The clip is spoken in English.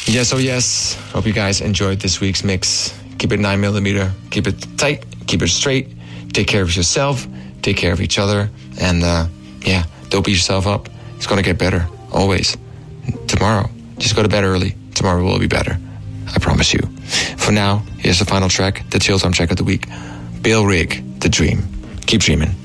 Yes, oh yes. Hope you guys enjoyed this week's mix. Keep it 9mm. Keep it tight. Keep it straight. Take care of yourself. Take care of each other. And, don't beat yourself up. It's going to get better. Always. Tomorrow. Just go to bed early. Tomorrow will be better. I promise you. For now, here's the final track, the Chill Time track of the week. Bill Rigg, The Dream. Keep dreaming.